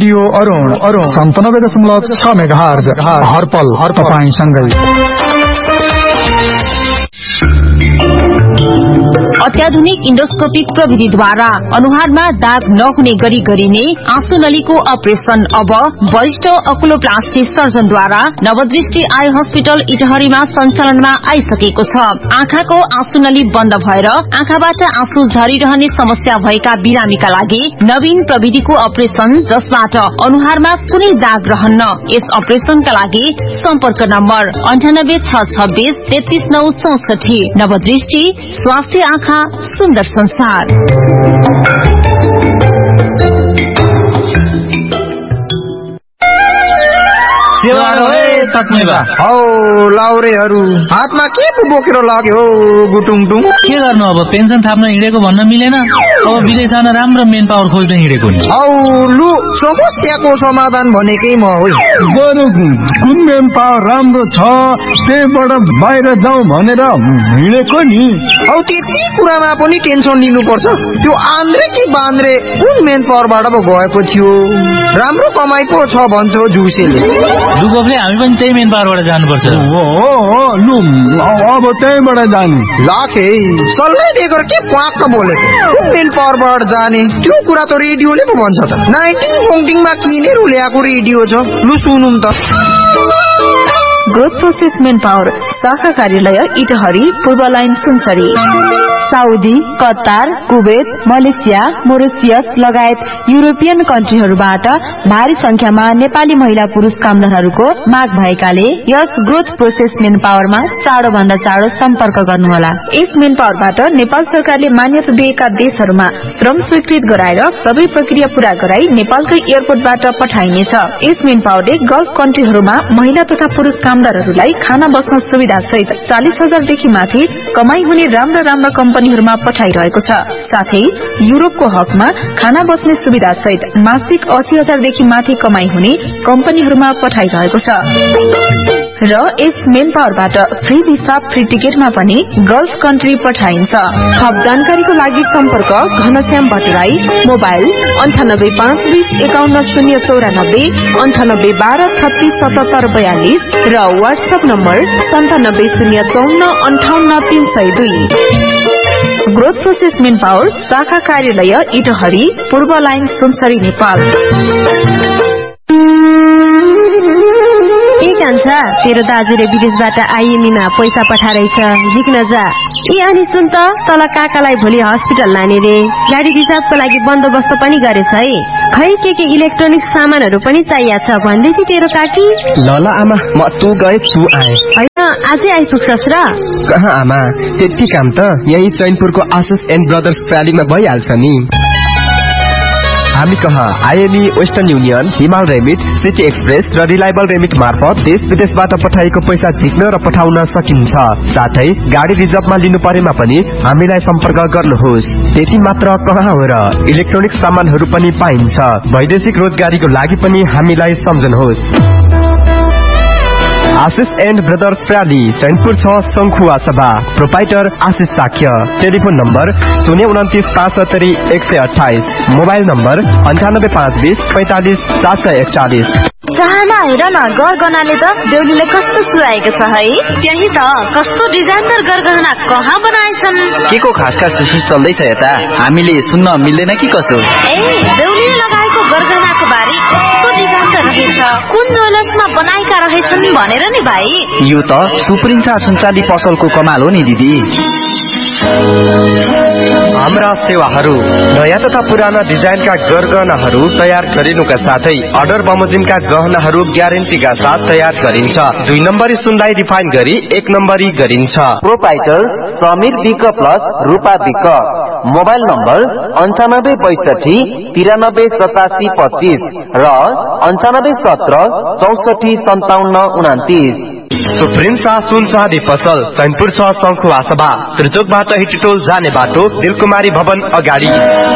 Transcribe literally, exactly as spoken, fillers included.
Radio Arun Arun सन्तानब्बे दशमलव छ मेगाहर्ज हरपल हर तपाईंसँगै। अत्याधुनिक इन्डोस्कोपिक प्रविधिद्वारा अनुहारमा दाग नहुने गरी गरिने आँसु नलीको अपरेशन अब वरिष्ठ अकुलोप्लास्टी सर्जनद्वारा नवदृष्टि आई हस्पिटल इटहरीमा सञ्चालनमा आइसकेको छ। आँखाको आँसु नली बन्द भएर आँखाबाट आँसु झरिरहने समस्या भएका बिरामीका लागि नवीन प्रविधिको अपरेशन जसबाट अनुहारमा कुनै दाग रहन्न। यस अपरेशनका लागि सम्पर्क नम्बर अन्ठानब्बे छ छब्बीस तेत्तीस नौ चौसठी। नवदृष्टि स्वास्थ्य आँखा सुन्दर संसार। हौ लाउरेहरू हातमा के पो बोकेर लाग्यो गुटुङटुङ? के गर्नु अब, पेन्सन थाप्न हिँडेको भन्न मिलेन, अब विदेश जान राम्रो मेन पावर खोज्न हिँडेको नि। हौ लु समस्याको समाधान भनेकै म हो। बरु कुन मेन पावर राम्रो छ त्यहीबाट बाहिर जाउँ भनेर हिँडेको नि। हौ त्यति कुरामा पनि टेन्सन लिनुपर्छ? त्यो आन्द्रे कि बान्द्रे कुन मेन पावरबाट पो गएको थियो? राम्रो कमाइ पो छ भन्छ जुसेले। लुगोले हामी पनि त्यही मेन पावरबाट जानुपर्छ। हो हो लु अब त्यहीबाट जाने। लाखे सल्लाह दिएको के पाक्क बोलेको? कुन मेन पावरबाट जाने त्यो कुरा त रेडियोले पो भन्छ त। नाइन्टिन पोङ्टिङमा किनेर ल्याएको रेडियो छ, लु सुनौँ त। ग्रोथ प्रोसेस मेन पावर शाखा कार्यालय इटहरी पूर्व line Sunsari. Saudi, Qatar, Kuwait, Malaysia, Mauritius लगायत युरोपियन कन्ट्रीहरूबाट भारी संख्यामा नेपाली महिला पुरुष कामदारहरूको माग भएकाले यस ग्रोथ प्रोसेस मेन पावरमा चाँडो भन्दा चाँडो सम्पर्क गर्नुहोला। यस मेन पावरबाट नेपाल सरकारले मान्यता दिएका देशहरूमा श्रम स्वीकृत गराएर सबै प्रक्रिया पूरा गराई नेपालकै एयरपोर्टबाट पठाइनेछ। यस मेन पावरले गल्फ कन्ट्रीहरूमा महिला तथा पुरुष कामदारहरूलाई खाना बस्न सुविधा सहित चालिस हजारदेखि माथि कमाई हुने राम्रा राम्रा कम्पनीहरूमा पठाइरहेको छ। साथै युरोपको हकमा खाना बस्ने सुविधा सहित मासिक अस्सी हजारदेखि माथि कमाई हुने कम्पनीहरूमा पठाइरहेको छ। र यस मेन पावरबाट फ्री भिसा फ्री टिकटमा पनि गल्फ कन्ट्री पठाइन्छ। थप जानकारीको लागि सम्पर्क घनश्याम भट्टराई, मोबाइल अन्ठानब्बे पाँच बीस एकाउन्न शून्य चौरानब्बे अन्ठानब्बे बाह्र छत्तीस सतहत्तर बयालिस र वाट्सएप नम्बर सन्तानब्बे शून्य चौन्न अन्ठाउन्न तीन सय दुई। ग्रोथ प्रोसेस मेन पावर शाखा कार्यालय इटहरी पूर्व लाइन सुनसरी नेपाल। के कान्छा, तेरो दाजुले विदेशबाट आइएमईमा पैसा पठाइरहेछ, झिक्न जा। ए अनि सुन त, तल काकालाई भोलि हस्पिटल लाने रे, गाडी रिजर्भको लागि बन्दोबस्त पनि गरेछ है। खै के के इलेक्ट्रोनिक सामानहरू पनि चाहिएको छ भन्दैछ तेरो काकी। ल ल आमा, म तू गए तू आए। होइन आजै आइपुग्छस् र? कहाँ आमा, त्यति काम त यही चैनपुरको आशिष एन्ड ब्रदर्स प्रालीमा भइहाल्छ नि। हामी कहाँ आइएमई, वेस्टर्न युनियन, हिमाल रेमिट, सिटी एक्सप्रेस र रिलायबल रेमिट मार्फत देश विदेशबाट पठाएको पैसा झिक्न र पठाउन सकिन्छ। साथै गाडी रिजर्भमा लिनु परेमा पनि हामीलाई सम्पर्क गर्नुहोस्। त्यति मात्र कहाँ हो र, इलेक्ट्रोनिक सामानहरू पनि पाइन्छ। वैदेशिक रोजगारीको लागि पनि हामीलाई सम्झनुहोस्। आशिष एन्ड ब्रदर्स प्राली, चैनपुर छ, शंखुवा सभा। प्रोपाइटर आशिष साक्य। टेलिफोन नम्बर शून्य उन्तिस पाँच सत्तरी एक सय अठाइस। मोबाइल नम्बर अन्ठानब्बे पाँच बीस पैंतालिस सात सय एकचालिस। चाहना हेर न, गरगहनाले त देउलीले कस्तो सुहाएको छ है। त्यही त, कस्तो डिजाइनदार गरगहना कहाँ बनाएछन्? के को खास खास सुसु चल्दैछ यता? हामीले सुन्न मिल्दैन कि कसो? ए, देउलीले लगाएको गरगहनाको बारे कस्तो डिजाइनदार रहेछ, कुन ज्वेलर्समा बनाएका रहेछन् भनेर नि भाइ। यो त सुप्रिन्सा सुनचाँदी पसलको कमाल हो नि दिदी। हाम्रा सेवाहरू नयाँ तथा पुराना डिजाइनका गरगहनाहरू तयार गरिनुका साथै अर्डर बमोजिमका गहनाहरू ग्यारेन्टीका साथ तयार गरिन्छ। दुई नम्बरी सुनलाई रिफाइन गरी एक नम्बरी गरिन्छ। प्रोपाइटर समीर विक प्लस रूपा विक। मोबाइल नम्बर अन्ठानब्बे बैसठी तिरानब्बे सतासी पच्चीस र अन्ठानब्बे सत्र चौसठी सन्ताउन्न उनातिस। सुप्रिन्सा सुनचाँदी पसल, चैनपुर छ, शंखुवा सभा। त्रिचोकबाट हिटीटोल जाने बाटो, दिलकुमारी भवन अगाडि।